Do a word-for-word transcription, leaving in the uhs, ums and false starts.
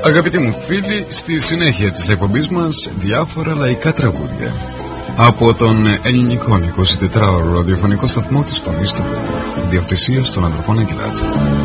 Αγαπητοί μου φίλοι, στη συνέχεια της εκπομπής μας διάφορα λαϊκά τραγούδια από τον ελληνικό εικοσιτετράωρο ραδιοφωνικό σταθμό της Φωνής του Ιδιοκτησίας των Αδελφών Αγγελάτου.